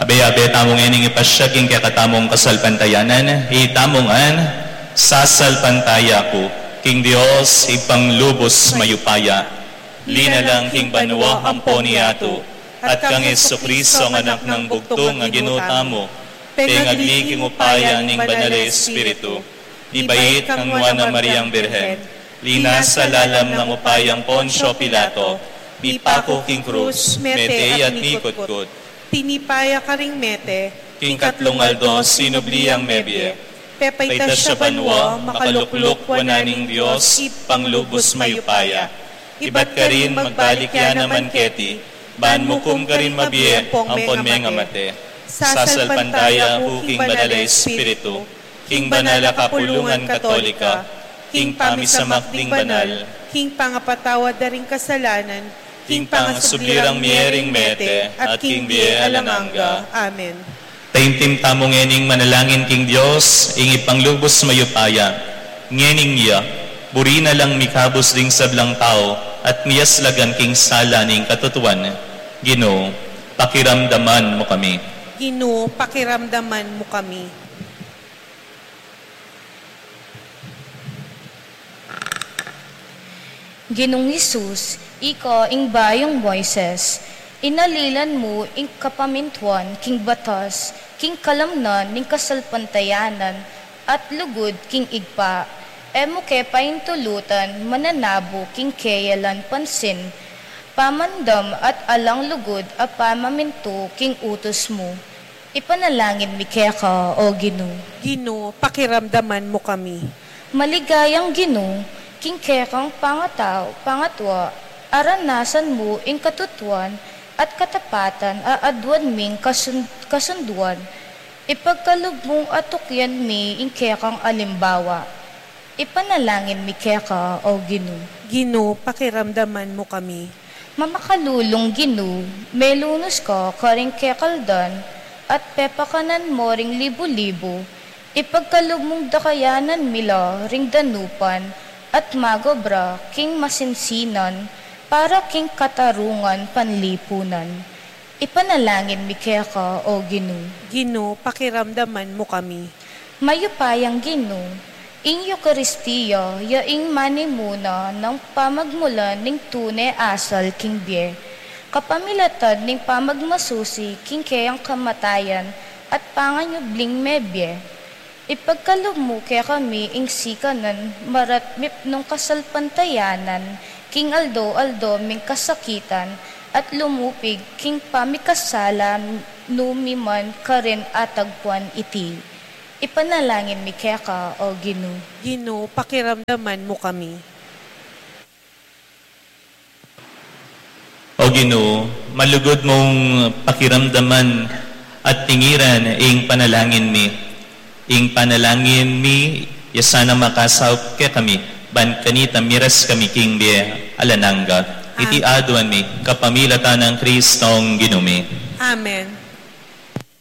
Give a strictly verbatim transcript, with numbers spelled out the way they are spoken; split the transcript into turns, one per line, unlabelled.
Abe-abe tamong ening ipasya king kakatamong kasalpantayanan, itamongan sasalpantaya ko, king Dios ipanglubos mayupaya. Lina lang king banwa ampo niyato, at kang Jesucristo ang anak ng bugtong nga ginutamo, pengagli king upaya ning banal na Espiritu, ibayit kang Juana Mariang Birhen, lina sa lalam ng upayang Poncio Pilato, mipako king krus, mete at nikot-kot,
tinipaya ka ring mete,
king katlong aldo sinubliang mebye, pepaitas siya banwa, makalukluk wananing Diyos, panglubos mayupaya. Ibat ka rin magbalik yan naman keti, ban mukum ka rin mabye, ampon menga mate. Sasalpantaya huking banal na Espiritu, king banala kapulungan katolika, king pamisamak ding banal,
king pangapatawad na ring kasalanan,
king pangasublirang miyering mete, at king biye alamanga.
Amen.
Taimtim tamong ening manalangin king Diyos, ing ipanglubos mayupaya. Ngening niya, buri na lang mikabos ding sablang tao, at miyas lagan king sala ning katutuan. Ginoo, pakiramdaman mo kami.
Ginoo, pakiramdaman mo kami.
Ginong Hesus, ika ing bayong Moises, inalilan mo ing kapamintuan, king batas, king kalamnan, ning kasalpantayanan, at lugod king igpa, emo ke paintulutan, mananabo king keyalan pansin, pamandam at alang lugod at pamaminto king utos mo. Ipanalangin mi kaya ka, o Ginoo.
Ginoo, pakiramdaman mo kami.
Maligayang Ginoo, king kekang pangataw, pangatwa, aranasan mo ing katutuan at katapatan aadwan ming kasund kasunduan. Ipagkalog mong atukyan mi ing kekang alimbawa. Ipanalangin mi keka, o Ginoo.
Ginoo, pakiramdaman mo kami.
Mamakalulong Ginoo, melunos ka karing kekaldan at pepakanan mo ring libo-libo. Ipagkalog mong dakayanan mila ring danupan, at magobra king masinsinan, para king katarungan panlipunan. Ipanalangin mi kaya ka, o Ginoo.
Ginoo, pakiramdaman mo kami.
Mayupayang Ginoo, ing Eukaristiya, yaing manimuna ng pamagmulan ning tunay asal king biye. Kapamilatad ning pamagmasusi king kayang kamatayan at panganyubling mebye. Ipagkalog mo kaya kami ing sikanan, maratmip nung kasalpantayanan, king aldo-aldo ming kasakitan, at lumupig king pamikasalan, numiman ka rin atagpuan iti. Ipanalangin mi kaya ka, o Ginoo.
Ginoo, pakiramdaman mo kami.
O Ginoo, malugod mong pakiramdaman at tingiran ing panalangin mi. Ing panalangin mi, yasana makasaw ke kami, ban kanita miras kami king biye alananga. Iti aduan mi, kapamilatan ng Kristong Ginoo mi.
Amen.